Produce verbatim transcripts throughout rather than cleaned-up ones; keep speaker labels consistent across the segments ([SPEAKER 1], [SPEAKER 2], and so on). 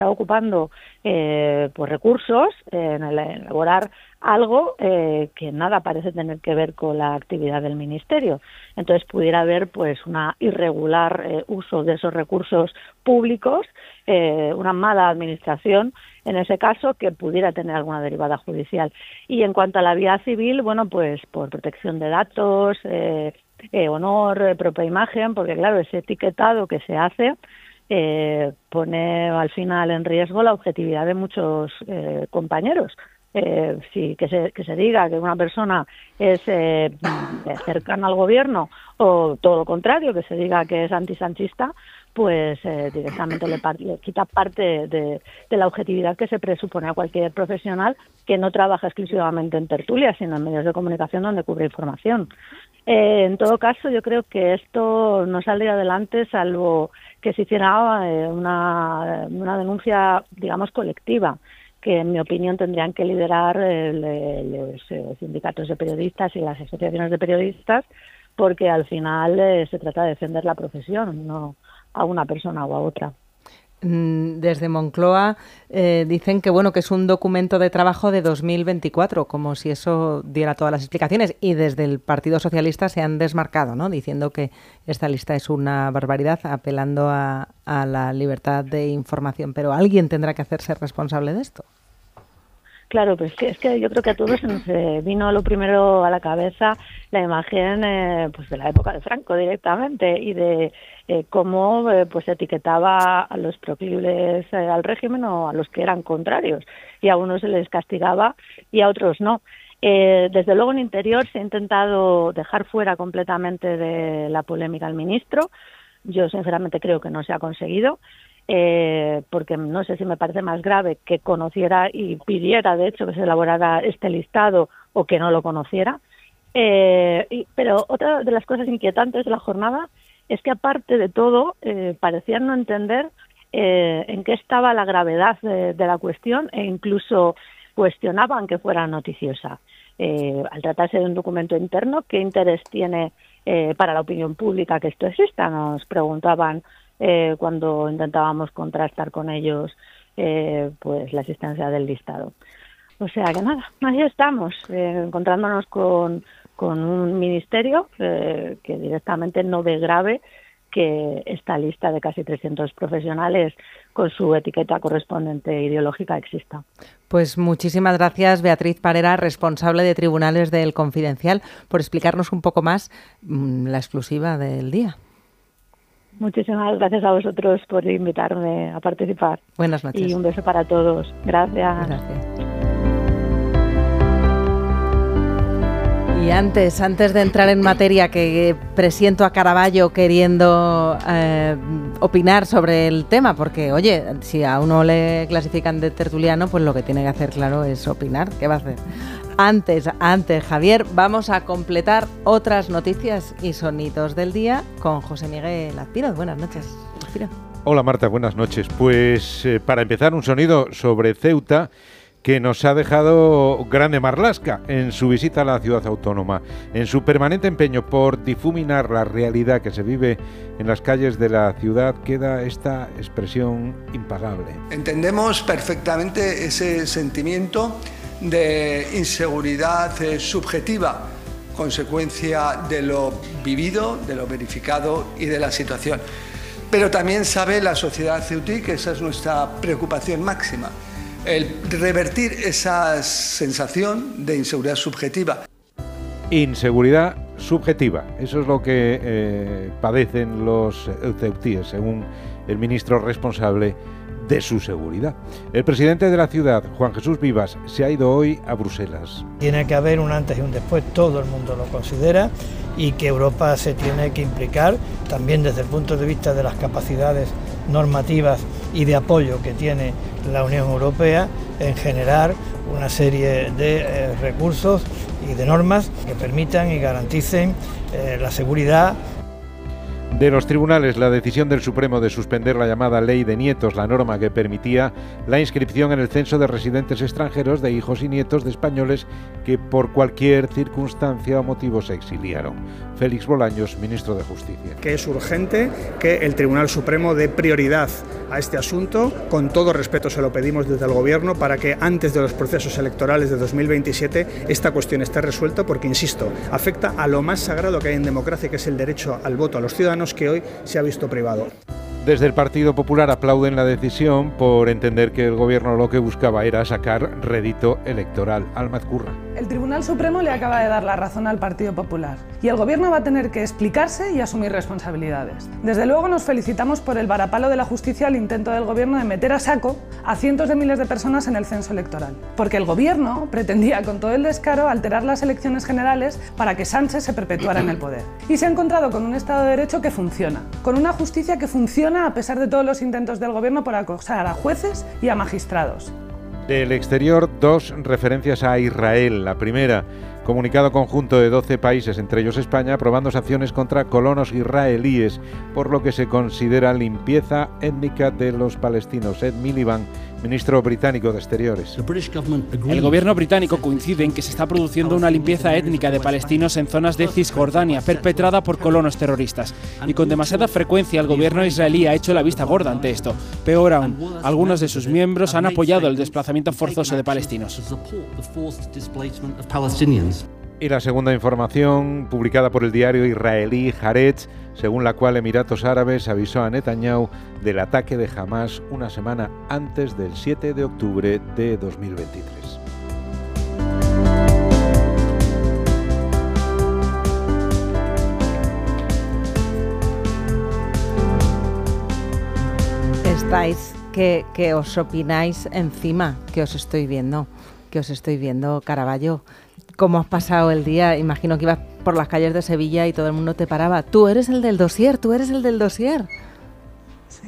[SPEAKER 1] está ocupando eh, pues recursos en el elaborar algo eh, que nada parece tener que ver con la actividad del Ministerio. Entonces pudiera haber pues una irregular eh, uso de esos recursos públicos, eh, una mala administración en ese caso, que pudiera tener alguna derivada judicial. Y en cuanto a la vía civil, bueno, pues por protección de datos, eh, eh, honor, eh, propia imagen, porque claro, ese etiquetado que se hace Eh, pone al final en riesgo la objetividad de muchos eh, compañeros. Eh, sí, que se, que se diga que una persona es eh, cercana al gobierno o todo lo contrario, que se diga que es antisanchista, pues eh, directamente le, le quita parte de, de la objetividad que se presupone a cualquier profesional que no trabaja exclusivamente en tertulias, sino en medios de comunicación donde cubre información. Eh, en todo caso, yo creo que esto no saldría adelante salvo que se hiciera eh, una, una denuncia, digamos, colectiva, que en mi opinión tendrían que liderar eh, los eh, sindicatos de periodistas y las asociaciones de periodistas, porque al final eh, se trata de defender la profesión, no a una persona o a otra.
[SPEAKER 2] Desde Moncloa eh, dicen que bueno que es un documento de trabajo de dos mil veinticuatro, como si eso diera todas las explicaciones, y desde el Partido Socialista se han desmarcado, ¿no?, diciendo que esta lista es una barbaridad, apelando a, a la libertad de información. Pero alguien tendrá que hacerse responsable de esto.
[SPEAKER 1] Claro, pues es que yo creo que a todos se nos eh, vino lo primero a la cabeza la imagen eh, pues de la época de Franco directamente, y de eh, cómo eh, pues etiquetaba a los proclives eh, al régimen o a los que eran contrarios, y a unos se les castigaba y a otros no. Eh, desde luego en Interior se ha intentado dejar fuera completamente de la polémica al ministro. Yo sinceramente creo que no se ha conseguido. Eh, porque no sé si me parece más grave que conociera y pidiera, de hecho, que se elaborara este listado, o que no lo conociera. Eh, y, pero otra de las cosas inquietantes de la jornada es que, aparte de todo, eh, parecían no entender eh, en qué estaba la gravedad de, de la cuestión, e incluso cuestionaban que fuera noticiosa. Eh, al tratarse de un documento interno, ¿qué interés tiene eh, para la opinión pública que esto exista? Nos preguntaban Eh, cuando intentábamos contrastar con ellos eh, pues la existencia del listado. O sea que nada, ahí estamos, eh, encontrándonos con, con un ministerio eh, que directamente no ve grave que esta lista de casi trescientos profesionales con su etiqueta correspondiente ideológica exista.
[SPEAKER 2] Pues muchísimas gracias, Beatriz Parera, responsable de Tribunales del Confidencial, por explicarnos un poco más mmm, la exclusiva del día.
[SPEAKER 1] Muchísimas gracias a vosotros por invitarme a participar.
[SPEAKER 2] Buenas noches.
[SPEAKER 1] Y un beso para todos. Gracias.
[SPEAKER 2] Gracias. Y antes, antes de entrar en materia, que presiento a Caraballo queriendo eh, opinar sobre el tema, porque, oye, si a uno le clasifican de tertuliano, pues lo que tiene que hacer, claro, es opinar. ¿Qué va a hacer? Antes, antes, Javier, vamos a completar otras noticias y sonidos del día con José Miguel Azpiroz. Buenas noches, Azpiroz.
[SPEAKER 3] Hola, Marta, buenas noches. Pues eh, para empezar, un sonido sobre Ceuta, que nos ha dejado grande marlasca en su visita a la ciudad autónoma, en su permanente empeño por difuminar la realidad que se vive en las calles de la ciudad. Queda esta expresión impagable.
[SPEAKER 4] Entendemos perfectamente ese sentimiento de inseguridad eh, subjetiva, consecuencia de lo vivido, de lo verificado y de la situación. Pero también sabe la sociedad ceutí que esa es nuestra preocupación máxima, el revertir esa sensación de inseguridad subjetiva.
[SPEAKER 3] Inseguridad subjetiva, eso es lo que eh, padecen los ceutíes, según el ministro responsable de su seguridad. El presidente de la ciudad, Juan Jesús Vivas, se ha ido hoy a Bruselas.
[SPEAKER 5] Tiene que haber un antes y un después, todo el mundo lo considera, y que Europa se tiene que implicar también desde el punto de vista de las capacidades normativas y de apoyo que tiene la Unión Europea en generar una serie de eh, recursos y de normas que permitan y garanticen eh, la seguridad.
[SPEAKER 3] De los tribunales, la decisión del Supremo de suspender la llamada Ley de Nietos, la norma que permitía la inscripción en el censo de residentes extranjeros de hijos y nietos de españoles que por cualquier circunstancia o motivo se exiliaron. Félix Bolaños, ministro de Justicia.
[SPEAKER 6] Que es urgente que el Tribunal Supremo dé prioridad a este asunto. Con todo respeto se lo pedimos desde el Gobierno para que antes de los procesos electorales de dos mil veintisiete esta cuestión esté resuelta porque, insisto, afecta a lo más sagrado que hay en democracia, que es el derecho al voto a los ciudadanos, que hoy se ha visto privado.
[SPEAKER 3] Desde el Partido Popular aplauden la decisión por entender que el Gobierno lo que buscaba era sacar rédito electoral. Alma Ezcurra.
[SPEAKER 7] El Tribunal Supremo le acaba de dar la razón al Partido Popular y el Gobierno va a tener que explicarse y asumir responsabilidades. Desde luego nos felicitamos por el varapalo de la justicia al intento del Gobierno de meter a saco a cientos de miles de personas en el censo electoral, porque el Gobierno pretendía con todo el descaro alterar las elecciones generales para que Sánchez se perpetuara en el poder. Y se ha encontrado con un Estado de Derecho que funciona, con una justicia que funciona a pesar de todos los intentos del Gobierno por acosar a jueces y a magistrados.
[SPEAKER 3] Del exterior, dos referencias a Israel. La primera, comunicado conjunto de doce países, entre ellos España, aprobando sanciones contra colonos israelíes por lo que se considera limpieza étnica de los palestinos. Ed Miliband, ministro británico de Exteriores.
[SPEAKER 8] El gobierno británico coincide en que se está produciendo una limpieza étnica de palestinos en zonas de Cisjordania, perpetrada por colonos terroristas. Y con demasiada frecuencia el gobierno israelí ha hecho la vista gorda ante esto. Peor aún, algunos de sus miembros han apoyado el desplazamiento forzoso de palestinos.
[SPEAKER 3] Y la segunda información, publicada por el diario israelí Haaretz, según la cual Emiratos Árabes avisó a Netanyahu del ataque de Hamás una semana antes del siete de octubre de dos mil veintitrés.
[SPEAKER 2] Estáis, que, que os opináis encima, que os estoy viendo, que os estoy viendo, Caraballo. ¿Cómo has pasado el día? Imagino que ibas por las calles de Sevilla y todo el mundo te paraba. Tú eres el del dossier, tú eres el del dossier.
[SPEAKER 9] Sí.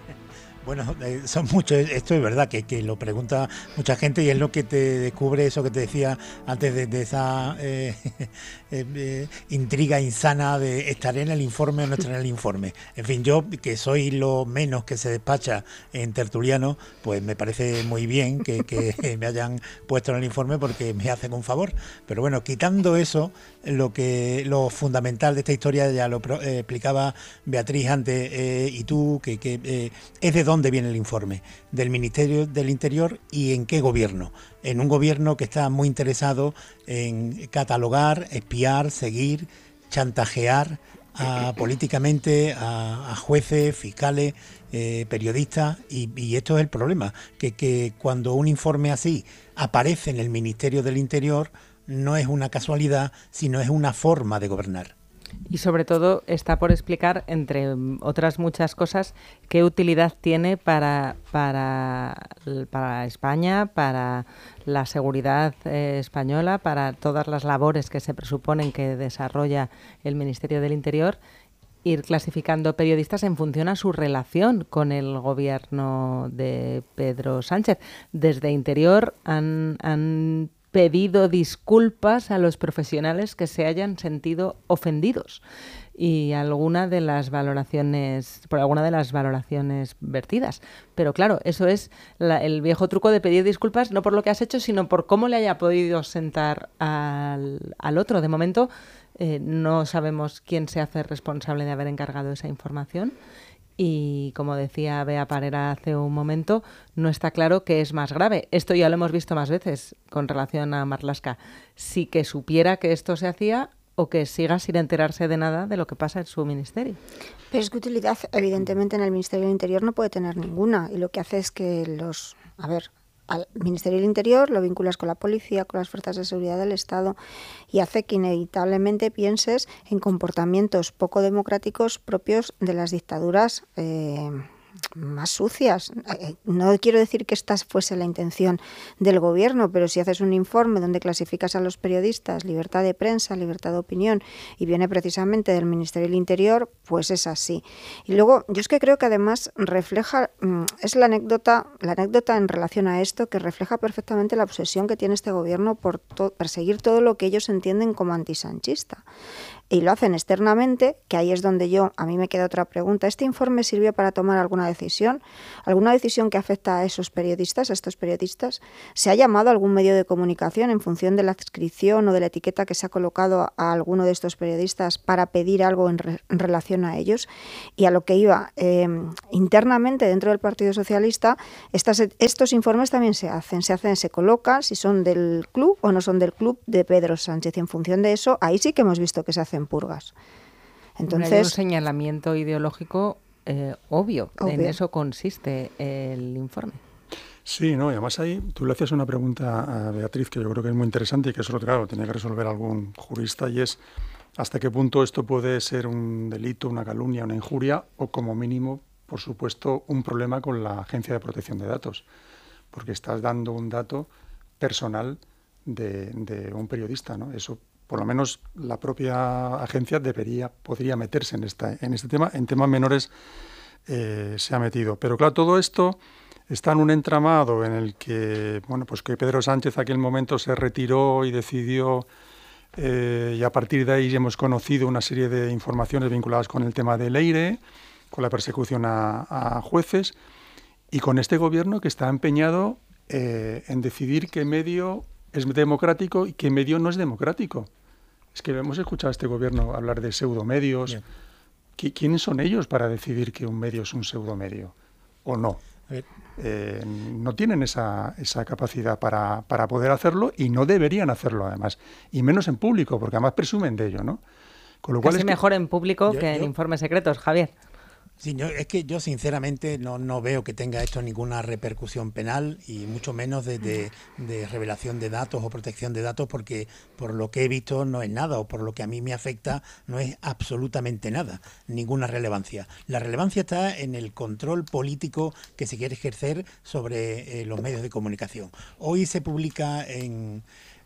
[SPEAKER 9] Bueno, eh, son muchos, esto es verdad que, que lo pregunta mucha gente y es lo que te descubre eso que te decía antes de, de esa eh, eh, eh, intriga insana de estaré en el informe o no estaré en el informe. En fin, yo que soy lo menos que se despacha en Tertuliano, pues me parece muy bien que, que me hayan puesto en el informe porque me hacen un favor. Pero bueno, quitando eso, lo que lo fundamental de esta historia ya lo eh, explicaba Beatriz antes eh, y tú, que, que eh, es de dónde viene el informe, del Ministerio del Interior y en qué gobierno. En un gobierno que está muy interesado en catalogar, espiar, seguir, chantajear a, políticamente a, a jueces, fiscales, eh, periodistas y, y esto es el problema, que, que cuando un informe así aparece en el Ministerio del Interior no es una casualidad, sino es una forma de gobernar.
[SPEAKER 2] Y sobre todo está por explicar, entre otras muchas cosas, qué utilidad tiene para, para, para España, para la seguridad eh, española, para todas las labores que se presuponen que desarrolla el Ministerio del Interior, ir clasificando periodistas en función a su relación con el gobierno de Pedro Sánchez. Desde Interior han... han pedido disculpas a los profesionales que se hayan sentido ofendidos y alguna de las valoraciones por alguna de las valoraciones vertidas. Pero claro, eso es la, el viejo truco de pedir disculpas no por lo que has hecho, sino por cómo le haya podido sentar al, al otro. De momento eh, no sabemos quién se hace responsable de haber encargado esa información. Y como decía Bea Parera hace un momento, no está claro qué es más grave. Esto ya lo hemos visto más veces con relación a Marlaska. Si que supiera que esto se hacía o que siga sin enterarse de nada de lo que pasa en su ministerio.
[SPEAKER 10] Pero es que utilidad, evidentemente, en el Ministerio del Interior no puede tener ninguna. Y lo que hace es que los... A ver... al Ministerio del Interior lo vinculas con la policía, con las fuerzas de seguridad del Estado y hace que inevitablemente pienses en comportamientos poco democráticos propios de las dictaduras eh, más sucias. No quiero decir que esta fuese la intención del gobierno, pero si haces un informe donde clasificas a los periodistas libertad de prensa, libertad de opinión y viene precisamente del Ministerio del Interior, pues es así. Y luego yo es que creo que además refleja, es la anécdota, la anécdota en relación a esto que refleja perfectamente la obsesión que tiene este gobierno por to- perseguir todo lo que ellos entienden como antisanchista. y lo hacen externamente, que ahí es donde yo, a mí me queda otra pregunta. ¿Este informe sirvió para tomar alguna decisión? ¿Alguna decisión que afecta a esos periodistas, a estos periodistas? ¿Se ha llamado a algún medio de comunicación en función de la adscripción o de la etiqueta que se ha colocado a alguno de estos periodistas para pedir algo en, re, en relación a ellos? Y a lo que iba, eh, internamente dentro del Partido Socialista, estas, estos informes también se hacen, se hacen, se colocan si son del club o no son del club de Pedro Sánchez, y en función de eso, ahí sí que hemos visto que se hacen purgas. Entonces,
[SPEAKER 2] hay un señalamiento ideológico eh, obvio. obvio, en eso consiste el informe.
[SPEAKER 11] Sí, no, y además ahí tú le hacías una pregunta a Beatriz que yo creo que es muy interesante y que eso, claro, tiene que resolver algún jurista, y es hasta qué punto esto puede ser un delito, una calumnia, una injuria, o como mínimo, por supuesto, un problema con la Agencia de Protección de Datos, porque estás dando un dato personal de, de un periodista, ¿no? Eso, por lo menos, la propia agencia debería, podría meterse en, esta, en este tema. En temas menores eh, se ha metido. Pero claro, todo esto está en un entramado en el que, bueno, pues que Pedro Sánchez aquel momento se retiró y decidió, eh, y a partir de ahí hemos conocido una serie de informaciones vinculadas con el tema del Leire, con la persecución a, a jueces, y con este gobierno que está empeñado eh, en decidir qué medio es democrático y qué medio no es democrático. Es que hemos escuchado a este gobierno hablar de pseudomedios. Yeah. ¿Quiénes son ellos para decidir que un medio es un pseudomedio o no? Eh, no tienen esa, esa capacidad para, para poder hacerlo, y no deberían hacerlo además, y menos en público, porque además presumen de ello, ¿no?
[SPEAKER 2] Con lo cual Casi es que... mejor en público yo, que en yo... informes secretos, Javier.
[SPEAKER 9] Sí, yo, es que yo sinceramente no, no veo que tenga esto ninguna repercusión penal, y mucho menos de, de, de revelación de datos o protección de datos, porque por lo que he visto no es nada, o por lo que a mí me afecta no es absolutamente nada, ninguna relevancia. La relevancia está en el control político que se quiere ejercer sobre eh, los medios de comunicación. Hoy se publica en,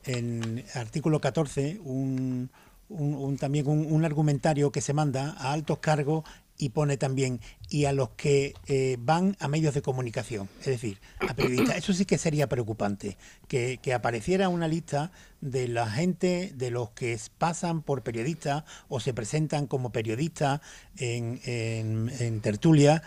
[SPEAKER 9] en artículo catorce un, un, un, también un, un argumentario que se manda a altos cargos, y pone también, y a los que eh, van a medios de comunicación, es decir, a periodistas. Eso sí que sería preocupante, que, que apareciera una lista de la gente, de los que pasan por periodistas o se presentan como periodistas en, en, en tertulia,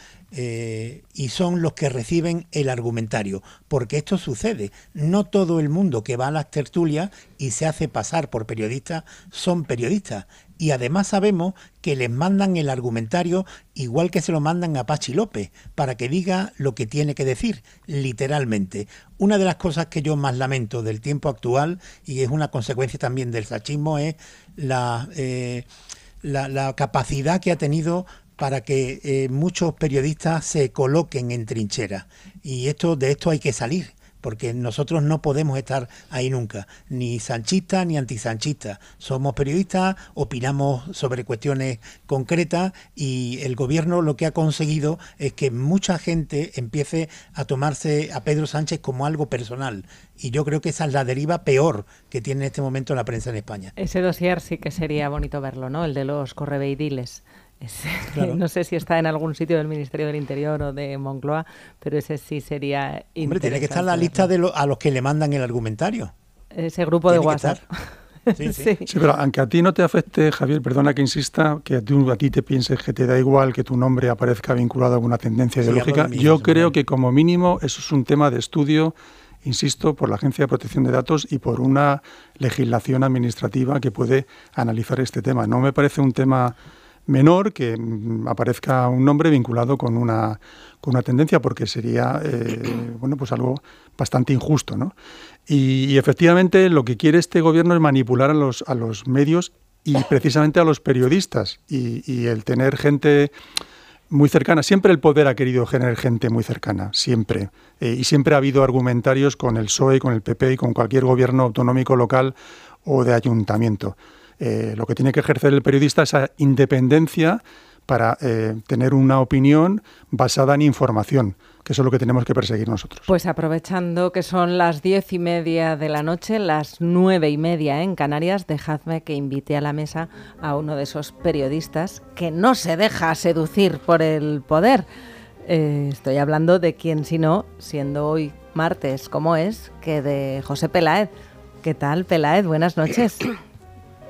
[SPEAKER 9] eh, y son los que reciben el argumentario, porque esto sucede. No todo el mundo que va a las tertulias y se hace pasar por periodistas son periodistas. Y además sabemos que les mandan el argumentario igual que se lo mandan a Pachi López, para que diga lo que tiene que decir, literalmente. Una de las cosas que yo más lamento del tiempo actual, y es una consecuencia también del sachismo, es la, eh, la, la capacidad que ha tenido para que eh, muchos periodistas se coloquen en trincheras. Y esto de esto hay que salir, porque nosotros no podemos estar ahí nunca, ni sanchistas ni antisanchistas. Somos periodistas, opinamos sobre cuestiones concretas, y el gobierno lo que ha conseguido es que mucha gente empiece a tomarse a Pedro Sánchez como algo personal. Y yo creo que esa es la deriva peor que tiene en este momento la prensa en España.
[SPEAKER 2] Ese dossier sí que sería bonito verlo, ¿no? El de los correveidiles. Ese, claro. No sé si está en algún sitio del Ministerio del Interior o de Moncloa, pero ese sí sería interesante.
[SPEAKER 9] Hombre, tiene que estar en la lista de lo, a los que le mandan el argumentario.
[SPEAKER 2] Ese grupo de WhatsApp.
[SPEAKER 11] Sí, sí. Sí. sí, pero aunque a ti no te afecte, Javier, perdona que insista, que a ti, a ti te pienses que te da igual que tu nombre aparezca vinculado a alguna tendencia sí, ideológica, mismo, yo creo bien. que como mínimo eso es un tema de estudio, insisto, por la Agencia de Protección de Datos y por una legislación administrativa que puede analizar este tema. No me parece un tema menor que aparezca un nombre vinculado con una con una tendencia, porque sería eh, bueno pues algo bastante injusto, ¿no? Y, y efectivamente lo que quiere este gobierno es manipular a los a los medios y precisamente a los periodistas, y, y el tener gente muy cercana. Siempre el poder ha querido generar gente muy cercana, siempre. Eh, y siempre ha habido argumentarios con el P S O E, con el P P y con cualquier gobierno autonómico local o de ayuntamiento. Eh, lo que tiene que ejercer el periodista es esa independencia para eh, tener una opinión basada en información, que eso es lo que tenemos que perseguir nosotros.
[SPEAKER 2] Pues aprovechando que son las diez y media de la noche, las nueve y media en Canarias, dejadme que invite a la mesa a uno de esos periodistas que no se deja seducir por el poder. Eh, estoy hablando de quién sino, siendo hoy martes como es, que de José Peláez. ¿Qué tal, Peláez? Buenas noches.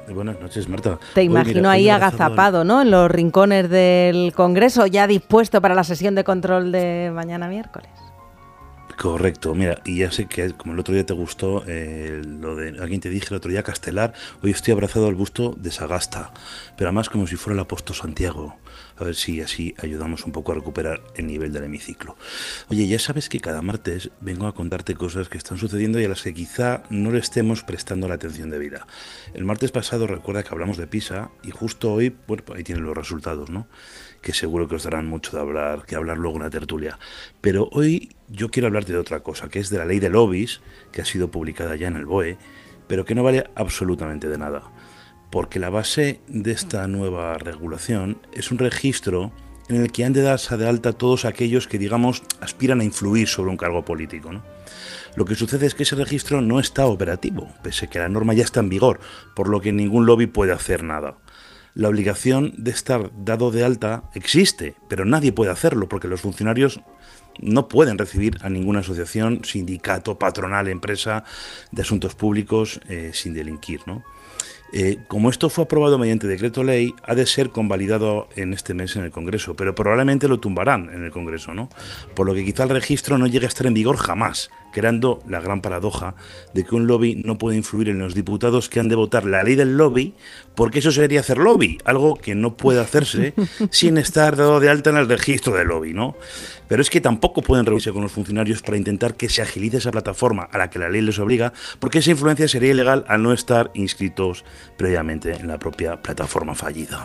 [SPEAKER 12] Buenas noches, Marta.
[SPEAKER 2] Te imagino
[SPEAKER 12] mira,
[SPEAKER 2] ahí
[SPEAKER 12] abrazado
[SPEAKER 2] agazapado, ¿no? En los rincones del Congreso, ya dispuesto para la sesión de control de mañana miércoles.
[SPEAKER 12] Correcto, mira, y ya sé que como el otro día te gustó eh, lo de alguien te dije el otro día Castelar, hoy estoy abrazado al busto de Sagasta, pero además como si fuera el apóstol Santiago. A ver si así ayudamos un poco a recuperar el nivel del hemiciclo. Oye, ya sabes que cada martes vengo a contarte cosas que están sucediendo y a las que quizá no le estemos prestando la atención debida. El martes pasado recuerda que hablamos de PISA y justo hoy, bueno, ahí tienen los resultados, ¿no? Que seguro que os darán mucho de hablar, que hablar luego en la tertulia. Pero hoy yo quiero hablarte de otra cosa, que es de la ley de lobbies, que ha sido publicada ya en el B O E, pero que no vale absolutamente de nada. Porque la base de esta nueva regulación es un registro en el que han de darse de alta todos aquellos que, digamos, aspiran a influir sobre un cargo político, ¿no? Lo que sucede es que ese registro no está operativo, pese a que la norma ya está en vigor, por lo que ningún lobby puede hacer nada. La obligación de estar dado de alta existe, pero nadie puede hacerlo porque los funcionarios no pueden recibir a ninguna asociación, sindicato, patronal, empresa de asuntos públicos eh, sin delinquir, ¿no? Eh, como esto fue aprobado mediante decreto ley, ha de ser convalidado en este mes en el Congreso, pero probablemente lo tumbarán en el Congreso, ¿no? Por lo que quizá el registro no llegue a estar en vigor jamás, creando la gran paradoja de que un lobby no puede influir en los diputados que han de votar la ley del lobby, porque eso sería hacer lobby, algo que no puede hacerse sin estar dado de alta en el registro del lobby, ¿no? Pero es que tampoco pueden reunirse con los funcionarios para intentar que se agilice esa plataforma a la que la ley les obliga, porque esa influencia sería ilegal al no estar inscritos previamente en la propia plataforma fallida.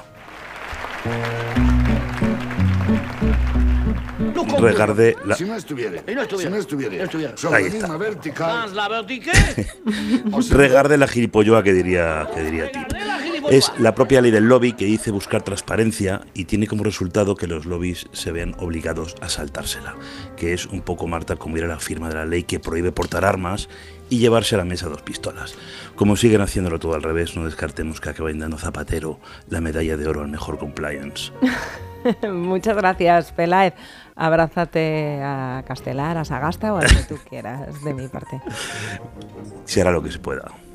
[SPEAKER 12] Regarde la...
[SPEAKER 13] Si no estuviera, si no estuviera, si no estuviera, no estuviera.
[SPEAKER 12] Sobre la misma
[SPEAKER 13] vertical.
[SPEAKER 14] ¿La vertical?
[SPEAKER 12] Regarde la gilipolloa que diría, que diría Tip. Es la propia ley del lobby que dice buscar transparencia y tiene como resultado que los lobbies se vean obligados a saltársela, que es un poco, Marta, como ir a la firma de la ley que prohíbe portar armas y llevarse a la mesa dos pistolas. Como siguen haciéndolo todo al revés, no descartemos que acaben dando Zapatero la medalla de oro al mejor compliance.
[SPEAKER 2] Muchas gracias, Peláez. Abrázate a Castelar, a Sagasta o a lo que tú quieras de mi parte.
[SPEAKER 12] Se hará lo que se pueda.